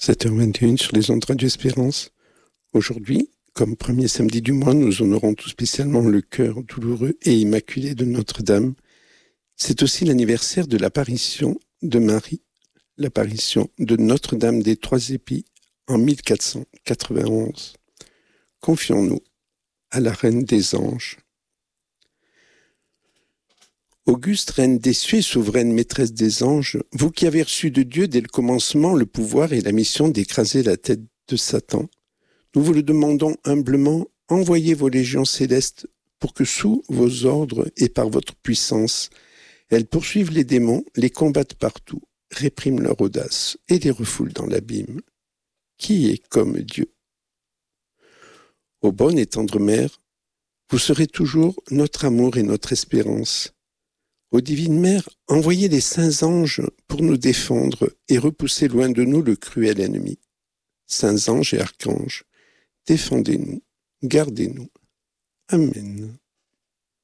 7h21 sur les ondes Radio Espérance. Aujourd'hui, comme premier samedi du mois, nous honorons tout spécialement le cœur douloureux et immaculé de Notre-Dame. C'est aussi l'anniversaire de l'apparition de Marie, l'apparition de Notre-Dame des Trois Épis en 1491. Confions-nous à la Reine des Anges. Auguste, reine des cieux et souveraine maîtresse des anges, vous qui avez reçu de Dieu dès le commencement le pouvoir et la mission d'écraser la tête de Satan, nous vous le demandons humblement, envoyez vos légions célestes pour que sous vos ordres et par votre puissance, elles poursuivent les démons, les combattent partout, répriment leur audace et les refoulent dans l'abîme. Qui est comme Dieu? Ô bonne et tendre Mère, vous serez toujours notre amour et notre espérance. Ô divine Mère, envoyez les saints anges pour nous défendre et repousser loin de nous le cruel ennemi. Saints anges et archanges, défendez-nous, gardez-nous. Amen.